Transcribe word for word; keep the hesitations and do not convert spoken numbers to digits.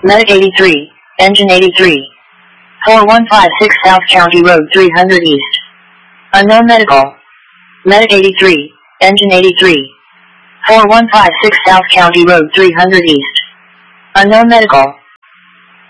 Medic eighty-three, Engine eighty-three. four one five six South County Road three hundred East. Unknown medical. Medic eighty-three, Engine eighty-three. four one five six South County Road three hundred East. Unknown medical.